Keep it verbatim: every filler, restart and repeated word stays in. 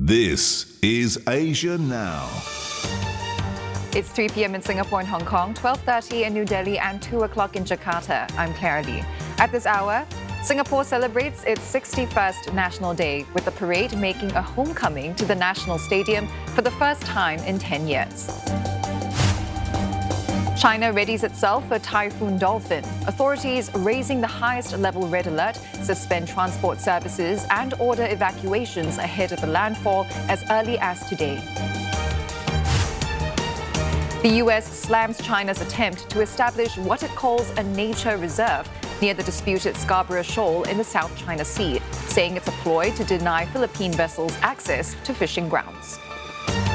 This is Asia Now. It's three p.m. in Singapore and Hong Kong, twelve thirty in New Delhi and two o'clock in Jakarta. I'm Clara Lee. At this hour, Singapore celebrates its sixty-first National Day, with the parade making a homecoming to the National Stadium for the first time in ten years. China readies itself for Typhoon Dolphin. Authorities raising the highest level red alert, suspend transport services and order evacuations ahead of the landfall as early as today. The U S slams China's attempt to establish what it calls a nature reserve near the disputed Scarborough Shoal in the South China Sea, saying it's a ploy to deny Philippine vessels access to fishing grounds.